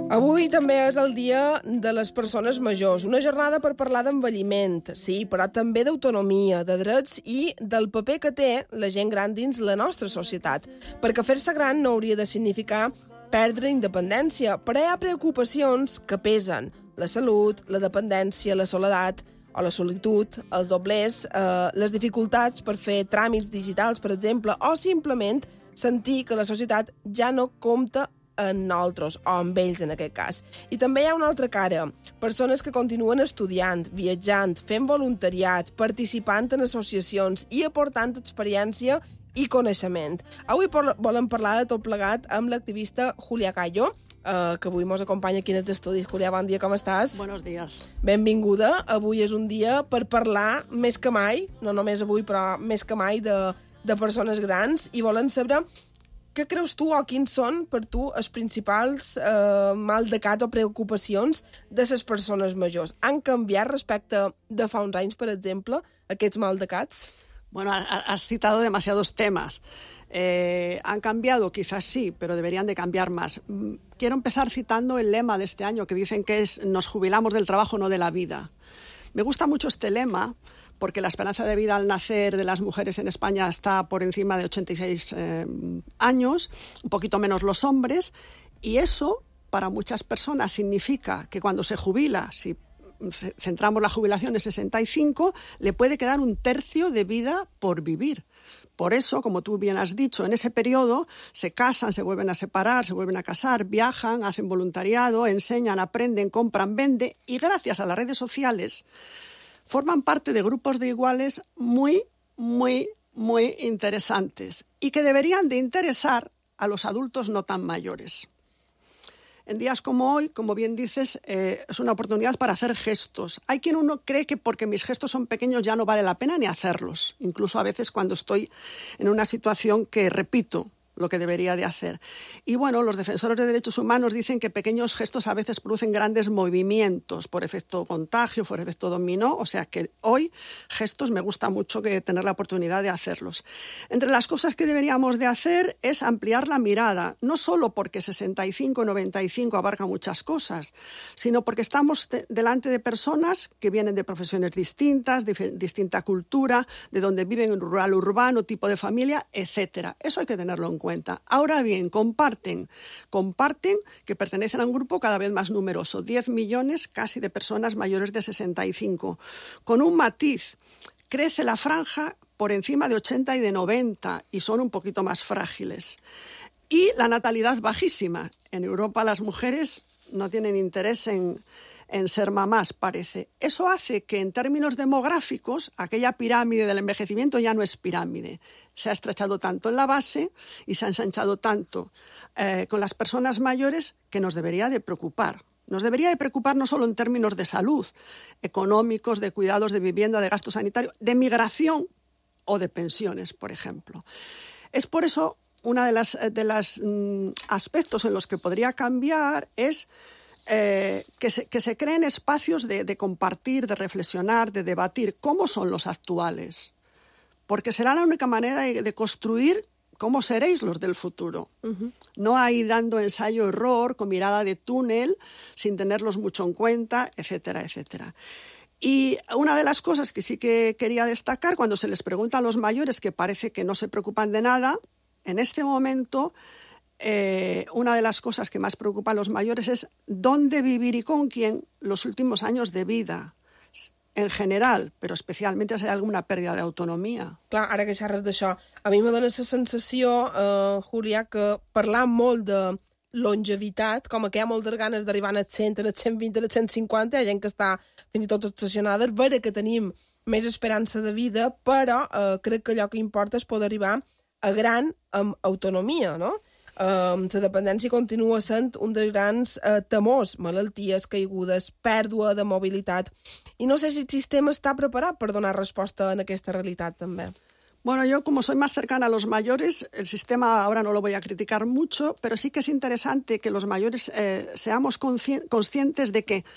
Avui també és el Dia de les Persones Majors, una jornada per parlar d'envelliment, sí, però també d'autonomia, de drets i del paper que té la gent gran dins la nostra societat, perquè fer-se gran no hauria de significar perdre independència, però hi ha preocupacions que pesen: la salut, la dependència, la soledat o la solitud, els doblers, les dificultats per fer tràmits digitals, per exemple, o simplement sentir que la societat ja no compta en nosaltres, o amb ells en aquest cas. I també hi ha una altra cara: persones que continuen estudiant, viatjant, fent voluntariat, participant en associacions i aportant experiència i coneixement. Avui volem parlar de tot plegat amb l'activista Julia Callo, que avui ens acompanya aquí en els estudis. Julia, bon dia, com estàs? Buenos días. Benvinguda. Avui és un dia per parlar més que mai, no només avui, però més que mai, de persones grans, i volem saber què creus tu o quins són per tu els principals maldecaps o preocupacions de les persones majors. Han canviat respecte de fa uns anys, per exemple, aquests maldecaps? Bueno, has citado demasiados temas. Han cambiado, quizás sí, pero deberían de cambiar más. Quiero empezar citando el lema de este año, que dicen que es: nos jubilamos del trabajo, no de la vida. Me gusta mucho este lema porque la esperanza de vida al nacer de las mujeres en España está por encima de 86 años, un poquito menos los hombres, y eso para muchas personas significa que cuando se jubila, si centramos la jubilación en 65, le puede quedar un tercio de vida por vivir. Por eso, como tú bien has dicho, en ese periodo se casan, se vuelven a separar, se vuelven a casar, viajan, hacen voluntariado, enseñan, aprenden, compran, venden, y gracias a las redes sociales forman parte de grupos de iguales muy, muy, muy interesantes y que deberían de interesar a los adultos no tan mayores. En días como hoy, como bien dices, es una oportunidad para hacer gestos. Hay quien uno cree que porque mis gestos son pequeños ya no vale la pena ni hacerlos, incluso a veces cuando estoy en una situación que repito lo que debería de hacer. Y bueno, los defensores de derechos humanos dicen que pequeños gestos a veces producen grandes movimientos por efecto contagio, por efecto dominó, o sea que hoy gestos me gusta mucho que tener la oportunidad de hacerlos. Entre las cosas que deberíamos de hacer es ampliar la mirada, no solo porque 65 o 95 abarca muchas cosas, sino porque estamos delante de personas que vienen de profesiones distintas, de distinta cultura, de donde viven en rural, urbano, tipo de familia, etcétera. Eso hay que tenerlo en cuenta. Ahora bien, comparten que pertenecen a un grupo cada vez más numeroso, 10 millones casi de personas mayores de 65. Con un matiz: crece la franja por encima de 80 y de 90 y son un poquito más frágiles. Y la natalidad bajísima. En Europa las mujeres no tienen interés en ser mamás, parece. Eso hace que en términos demográficos aquella pirámide del envejecimiento ya no es pirámide. Se ha estrechado tanto en la base y se ha ensanchado tanto con las personas mayores que nos debería de preocupar. Nos debería de preocupar no solo en términos de salud, económicos, de cuidados, de vivienda, de gasto sanitario, de migración o de pensiones, por ejemplo. Es por eso uno de los aspectos en los que podría cambiar es que se creen espacios de compartir, de reflexionar, de debatir cómo son los actuales, porque será la única manera de construir cómo seréis los del futuro. Uh-huh. No ahí dando ensayo-error, con mirada de túnel, sin tenerlos mucho en cuenta, etcétera, etcétera. Y una de las cosas que sí que quería destacar, cuando se les pregunta a los mayores, que parece que no se preocupan de nada, en este momento una de las cosas que más preocupa a los mayores es dónde vivir y con quién los últimos años de vida, en general, però especialment si hi ha alguna pèrdua d'autonomia. Clar, ara que xerres d'això, a mi me dona la sensació, Julia, que parlar molt de longevitat, com que hi ha moltes ganes d'arribar als 100, als 120, als 150, hi ha gent que està fins i tot obsessionada, és vera que tenim més esperança de vida, però crec que allò que importa és poder arribar a gran amb autonomia, no? La dependència continua sent un dels grans temors: malalties, caigudes, pèrdua de mobilitat. I no sé si el sistema està preparat per donar resposta a aquesta realitat, també. Bueno, yo como soy más cercana a los mayores, el sistema ahora no lo voy a criticar mucho, pero sí que es interesante que los mayores seamos conscientes de que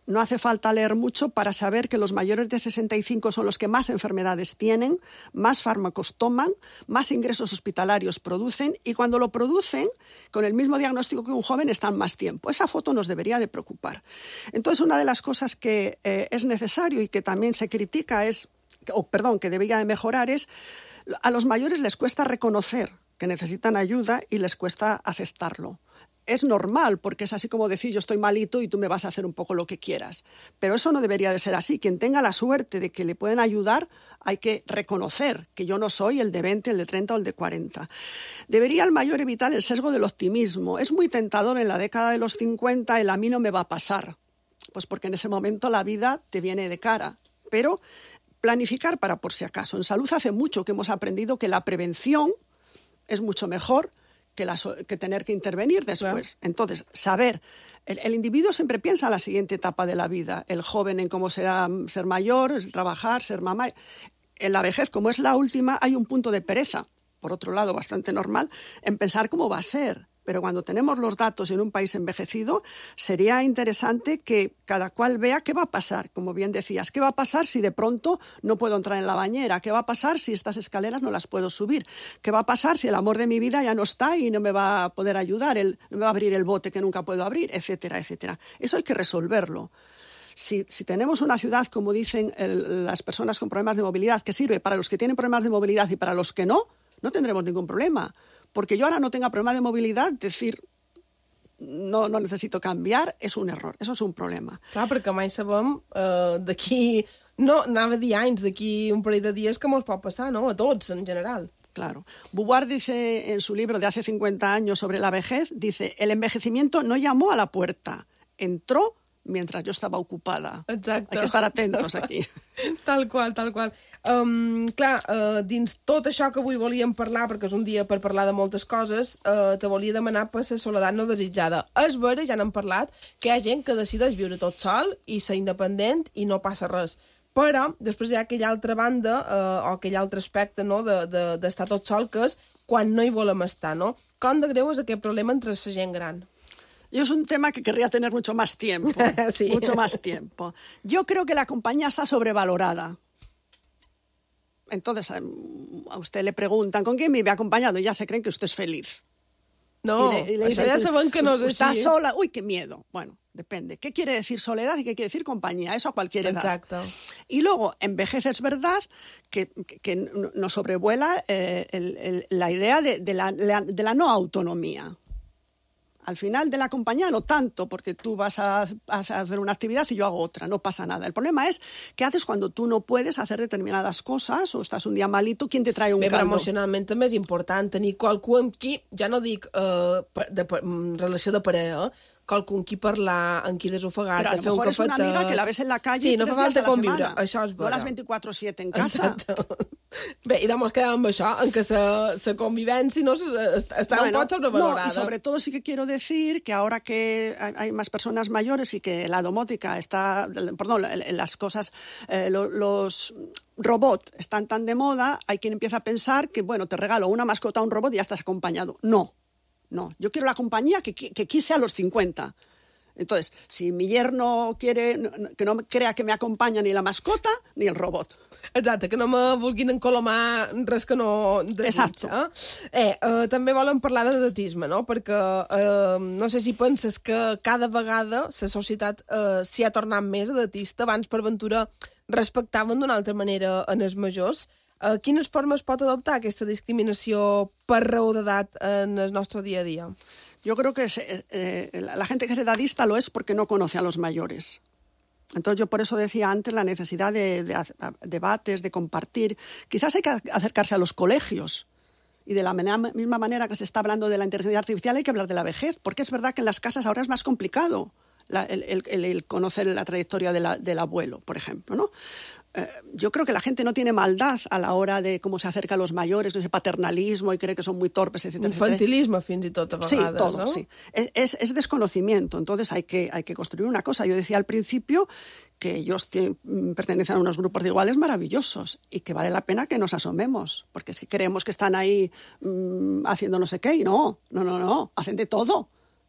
no hace falta leer mucho para saber que los mayores de 65 son los que más enfermedades tienen, más fármacos toman, más ingresos hospitalarios producen, y cuando lo producen, con el mismo diagnóstico que un joven, están más tiempo. Esa foto nos debería de preocupar. Entonces, una de las cosas que es necesario y que también se critica que debería de mejorar es, a los mayores les cuesta reconocer que necesitan ayuda y les cuesta aceptarlo. Es normal, porque es así como decir, yo estoy malito y tú me vas a hacer un poco lo que quieras. Pero eso no debería de ser así. Quien tenga la suerte de que le pueden ayudar, hay que reconocer que yo no soy el de 20, el de 30 o el de 40. Debería el mayor evitar el sesgo del optimismo. Es muy tentador en la década de los 50 el a mí no me va a pasar. Pues porque en ese momento la vida te viene de cara. Pero planificar para por si acaso. En salud hace mucho que hemos aprendido que la prevención es mucho mejor que tener que intervenir después. Claro. Entonces, saber, el individuo siempre piensa en la siguiente etapa de la vida, el joven en cómo será ser mayor, trabajar, ser mamá. En la vejez, como es la última, hay un punto de pereza, por otro lado bastante normal, en pensar cómo va a ser. Pero cuando tenemos los datos en un país envejecido, sería interesante que cada cual vea qué va a pasar. Como bien decías, ¿qué va a pasar si de pronto no puedo entrar en la bañera? ¿Qué va a pasar si estas escaleras no las puedo subir? ¿Qué va a pasar si el amor de mi vida ya no está y no me va a poder ayudar? No me va a abrir el bote que nunca puedo abrir, etcétera, etcétera. Eso hay que resolverlo. Si tenemos una ciudad, como dicen las personas con problemas de movilidad, que sirve para los que tienen problemas de movilidad y para los que no tendremos ningún problema. Porque yo ahora no tenga problema de movilidad, decir no necesito canviar, és un error, això és un problema. Clar, perquè mai sabem d'aquí, no, anava a dir anys, d'aquí un parell de dies que mos pot passar, ¿no? A tots, en general. Claro. Beauvoir dice en su libro de hace 50 años sobre la vejez, dice, el envejecimiento no llamó a la puerta, entró mientras yo estaba ocupada. Exacte. Hay que estar atentos aquí. Tal qual, tal qual. Dins tot això que avui volíem parlar, perquè és un dia per parlar de moltes coses, te volia demanar per la soledat no desitjada. És vera, ja n'hem parlat, que hi ha gent que decideix viure tot sol i ser independent i no passa res. Però després hi ha aquella altra banda, o aquell altre aspecte, no?, d'estar tot sol, que és quan no hi volem estar, no? Com de greu és aquest problema entre la gent gran? Yo es un tema que querría tener mucho más tiempo. Sí. Mucho más tiempo. Yo creo que la compañía está sobrevalorada. Entonces, a usted le preguntan, ¿con quién vive acompañado? Y ya se creen que usted es feliz. No, això ja sabem que no és així. Está sola, uy, qué miedo. Bueno, depende. ¿Qué quiere decir soledad y qué quiere decir compañía? Eso a cualquier edad. Exacto. Y luego, envejece, es verdad que nos sobrevuela la idea de la no autonomía. Al final de la compañía no tanto, porque tú vas a hacer una actividad y yo hago otra, no pasa nada. El problema es qué haces cuando tú no puedes hacer determinadas cosas o estás un dia malito, ¿quién te trae un caldo? Però emocionalment també és important tenir qualcú amb qui, ja no dic relació de parella, qualcú amb qui parlar, amb qui desofegar-te, fer un cafetet... Però a lo mejor és una amiga que la ves en la calle sí, no 3 fa falta días a la conviure, semana. això és vera. No les 24/7 en casa. Exacte. Bé, i doncs quedem amb això, en que la convivència no està un poc sobrevalorada. No, y sobre todo sí que quiero decir que ahora que hay más personas mayores y que la domótica está... Perdón, las cosas... los robots están tan de moda, hay quien empieza a pensar que, bueno, te regalo una mascota a un robot y ya estás acompañado. No. Yo quiero la compañía que quise a los 50. Entonces, si mi yerno quiere que no crea que me acompaña ni la mascota ni el robot. Exacte, que no me vulguin encolomar res que no desitja. També volen parlar d'edatisme, no? Perquè no sé si penses que cada vegada la societat s'hi ha tornat més edatista. Abans, per ventura, respectaven d'una altra manera en els majors. Quines formes pot adoptar aquesta discriminació per raó d'edat en el nostre dia a dia? Yo creo que la gente que es edadista lo es porque no conoce a los mayores. Entonces yo por eso decía antes la necesidad de debates, de compartir. Quizás hay que acercarse a los colegios. Y de la misma manera que se está hablando de la inteligencia artificial hay que hablar de la vejez, porque es verdad que en las casas ahora es más complicado el conocer la trayectoria del abuelo, por ejemplo, ¿no? Yo creo que la gente no tiene maldad a la hora de cómo se acerca a los mayores, ese paternalismo y cree que son muy torpes, etc. Infantilisme, fins i tot, a vegades, sí, todo, ¿no? Sí, es desconocimiento. Entonces hay que construir una cosa. Yo decía al principio que ellos pertenecen a unos grupos de iguales maravillosos y que vale la pena que nos asomemos, porque si creemos que están ahí haciendo no sé qué, y no, hacen de todo.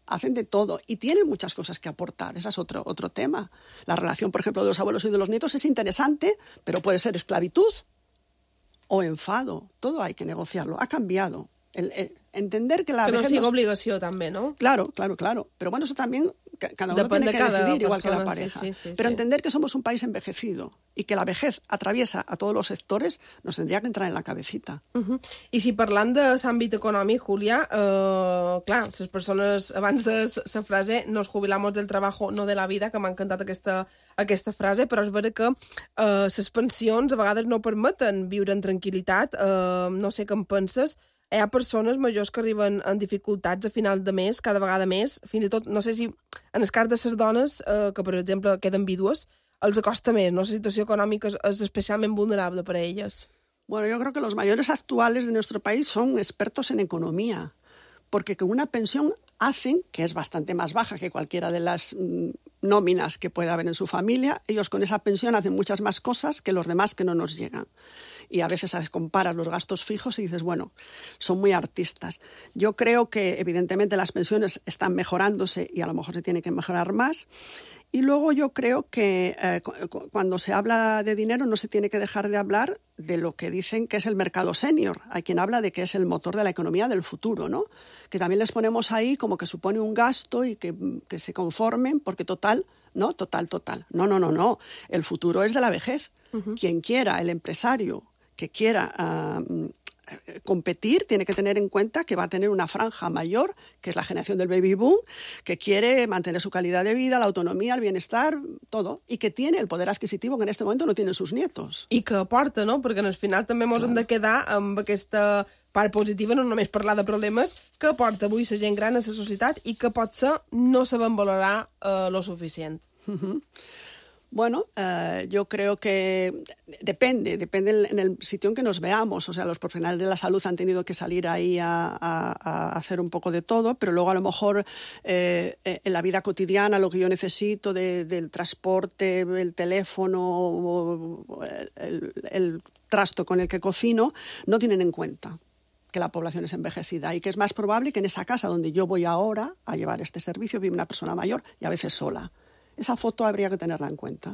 hacen de todo y tienen muchas cosas que aportar. Ese es otro tema. La relación, por ejemplo, de los abuelos y de los nietos es interesante, pero puede ser esclavitud o enfado. Todo hay que negociarlo. Ha cambiado. Entender que la que no vejez sigui obligació, també, no? Claro. Pero bueno, eso también cada uno Depèn tiene que decidir, persona, igual que la pareja. Sí. Pero entender que somos un país envejecido y que la vejez atraviesa a todos los sectores nos tendría que entrar en la cabecita. I si parlant de l'àmbit econòmic, Julia, clar, les persones, abans de la frase nos jubilamos del trabajo, no de la vida, que m'ha encantat aquesta frase, però és vera que les pensions a vegades no permeten viure en tranquil·litat. No sé què en penses. Hi ha persones majors que arriben en dificultats a final de mes, cada vegada més, fins i tot, no sé si en el cas de les dones, que per exemple queden vídues, els acosta més, no? La situació econòmica és especialment vulnerable per a elles. Bueno, yo creo que los mayores actuales de nuestro país son expertos en economía, porque con una pensión hacen, que es bastante más baja que cualquiera de las nóminas que pueda haber en su familia, ellos con esa pensión hacen muchas más cosas que los demás que no nos llegan. Y a veces comparas los gastos fijos y dices, bueno, son muy artistas. Yo creo que evidentemente las pensiones están mejorándose y a lo mejor se tiene que mejorar más. Y luego yo creo que cuando se habla de dinero no se tiene que dejar de hablar de lo que dicen que es el mercado senior. Hay quien habla de que es el motor de la economía del futuro, ¿no? Que también les ponemos ahí como que supone un gasto y que se conformen porque total. No. El futuro es de la vejez. Quien quiera, el empresario que quiera competir, tiene que tener en cuenta que va a tener una franja mayor, que es la generación del baby boom, que quiere mantener su calidad de vida, la autonomía, el bienestar, todo, y que tiene el poder adquisitivo que en este momento no tienen sus nietos. I que aporta, no? Perquè al final també ens hem de quedar amb aquesta part positiva, no només parlar de problemes, que aporta avui la gent gran a la societat i que potser no saben valorar lo suficient. Bueno, yo creo que depende en el sitio en que nos veamos. O sea, los profesionales de la salud han tenido que salir ahí a hacer un poco de todo, pero luego a lo mejor en la vida cotidiana lo que yo necesito del transporte, el teléfono, el trasto con el que cocino, no tienen en cuenta que la población es envejecida y que es más probable que en esa casa donde yo voy ahora a llevar este servicio vive una persona mayor y a veces sola. Esa foto habría que tenerla en cuenta.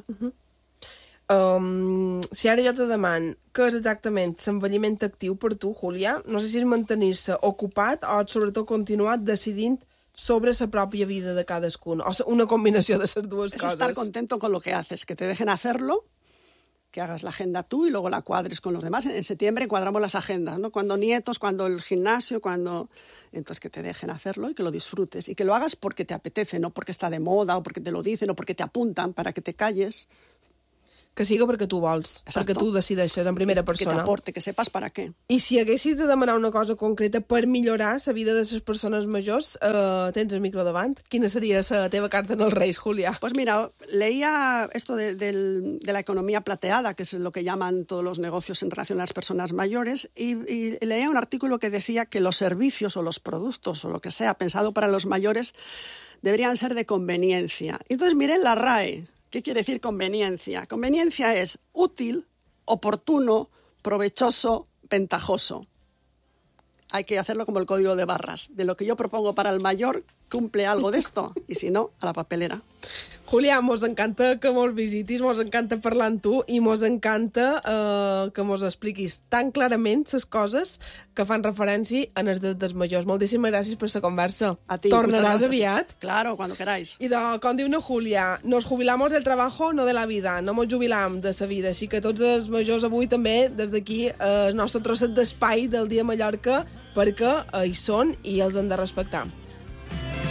Si ara jo te deman què és exactament l'envelliment actiu per tu, Julia, no sé si és mantenir-se ocupat o sobretot continuar decidint sobre la pròpia vida de cadascun, o una combinació de les dues coses. Es estar contento con lo que haces, que te dejen hacerlo, que hagas la agenda tú y luego la cuadres con los demás. En septiembre cuadramos las agendas, ¿no? Cuando nietos, cuando el gimnasio, cuando... Entonces que te dejen hacerlo y que lo disfrutes. Y que lo hagas porque te apetece, no porque está de moda o porque te lo dicen o porque te apuntan para que te calles. Que siga perquè tu vols, Exacto. perquè tu decideixes en primera persona. Que t'aporte, que sepas para què. I si haguessis de demanar una cosa concreta per millorar la vida de les persones majors, tens el micro davant. Quina seria la teva carta en els Reis, Julia? Pues mira, leía esto de la economía plateada, que es lo que llaman todos los negocios en relación a las personas mayores, y leía un artículo que decía que los servicios o los productos o lo que sea pensado para los mayores deberían ser de conveniencia. Entonces miré en la RAE. ¿Qué quiere decir conveniencia? Conveniencia es útil, oportuno, provechoso, ventajoso. Hay que hacerlo como el código de barras. De lo que yo propongo para el mayor, cumple algo de esto. Y si no, a la papelera. Julià, mos encanta que mos visitis, mos encanta parlar amb tu i mos encanta que mos expliquis tan clarament les coses que fan referència en els drets dels majors. Moltíssimes gràcies per la conversa. A ti, tornaràs aviat? Claro, cuando queráis. I com diu una Julia, nos jubilamos del trabajo, no de la vida. No mos jubilam de la vida. Així que tots els majors avui també, des d'aquí, el nostre trosset d'espai del dia a Mallorca, perquè hi són i els hem de respectar.